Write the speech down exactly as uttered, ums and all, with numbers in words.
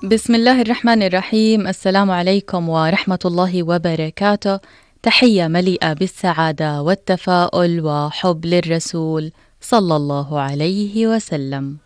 بسم الله الرحمن الرحيم. السلام عليكم ورحمة الله وبركاته. تحية مليئة بالسعادة والتفاؤل وحب للرسول صلى الله عليه وسلم.